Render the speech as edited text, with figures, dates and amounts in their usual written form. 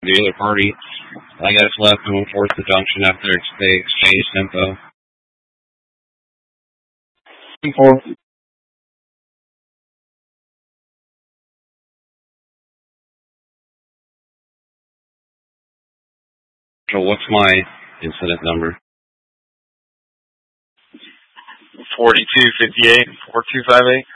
the other party. I guess left and went forth the junction after they exchanged info. Forth. So what's my incident number? 4258-4258.